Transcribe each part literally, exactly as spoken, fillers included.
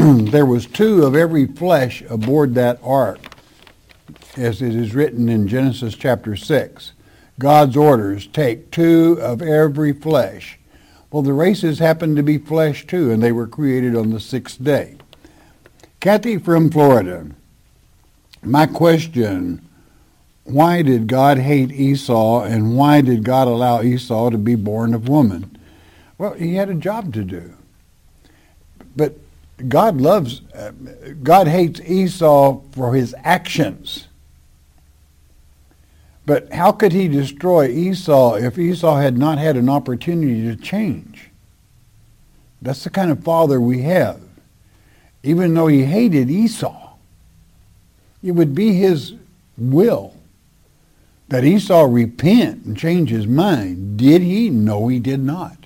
there was two of every flesh aboard that ark, as it is written in Genesis chapter six. God's orders, take two of every flesh. Well, the races happened to be flesh too, and they were created on the sixth day. Kathy from Florida, my question, why did God hate Esau, and why did God allow Esau to be born of woman? Well, he had a job to do. But God loves, uh, God hates Esau for his actions. But how could he destroy Esau if Esau had not had an opportunity to change? That's the kind of father we have. Even though he hated Esau, it would be his will that Esau repent and change his mind. Did he? No, he did not.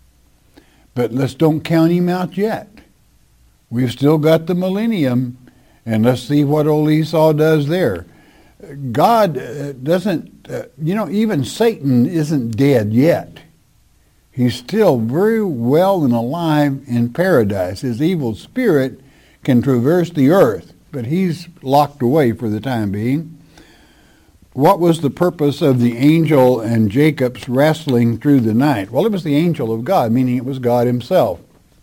But let's don't count him out yet. We've still got the millennium, and let's see what old Esau does there. God uh, doesn't, uh, you know, even Satan isn't dead yet. He's still very well and alive in paradise. His evil spirit can traverse the earth, but he's locked away for the time being. What was the purpose of the angel and Jacob's wrestling through the night? Well, it was the angel of God, meaning it was God himself.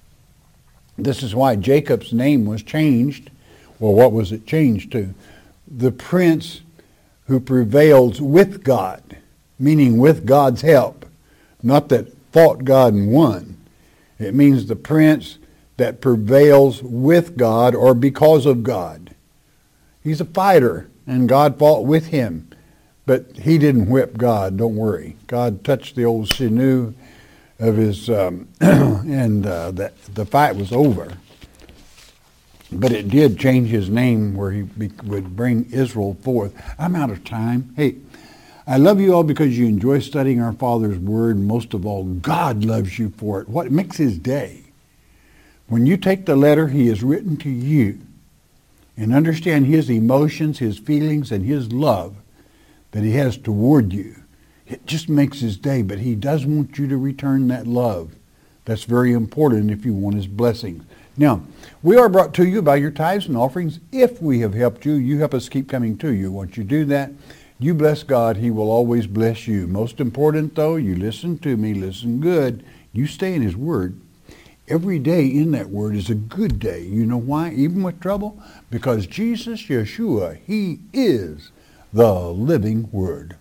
This is why Jacob's name was changed. Well, what was it changed to? The prince who prevails with God, meaning with God's help. Not that fought God and won. It means the prince that prevails with God or because of God. He's a fighter, and God fought with him. But he didn't whip God, don't worry. God touched the old sinew of his, um, and uh, that the fight was over. But it did change his name where he be, would bring Israel forth. I'm out of time. Hey, I love you all because you enjoy studying our Father's Word. Most of all, God loves you for it. What makes his day? When you take the letter he has written to you and understand his emotions, his feelings, and his love that he has toward you, it just makes his day. But he does want you to return that love. That's very important if you want his blessings. Now, we are brought to you by your tithes and offerings. If we have helped you, you help us keep coming to you. Once you do that, you bless God. He will always bless you. Most important, though, you listen to me, listen good. You stay in his word. Every day in that word is a good day. You know why? Even with trouble? Because Jesus, Yeshua, he is the living word.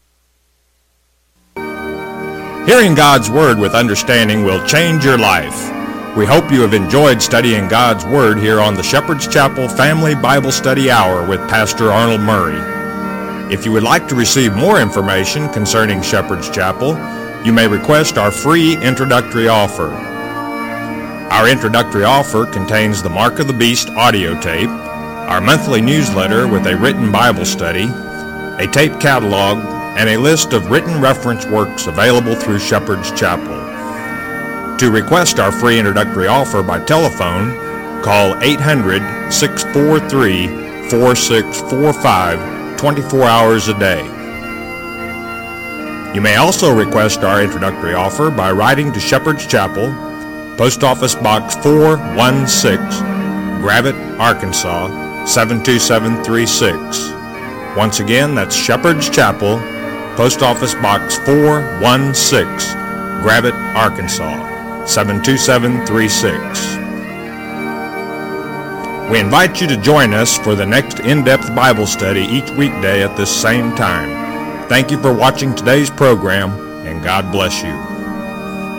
Hearing God's Word with understanding will change your life. We hope you have enjoyed studying God's Word here on the Shepherd's Chapel Family Bible Study Hour with Pastor Arnold Murray. If you would like to receive more information concerning Shepherd's Chapel, you may request our free introductory offer. Our introductory offer contains the Mark of the Beast audio tape, our monthly newsletter with a written Bible study, a tape catalog, and a list of written reference works available through Shepherd's Chapel. To request our free introductory offer by telephone, call eight hundred, six four three, four six four five twenty-four hours a day. You may also request our introductory offer by writing to Shepherd's Chapel, Post Office Box four one six, Gravette, Arkansas seven two seven three six. Once again, that's Shepherd's Chapel, Post Office Box four one six, Gravette, Arkansas seven two seven three six. We invite you to join us for the next in-depth Bible study each weekday at this same time. Thank you for watching today's program, and God bless you.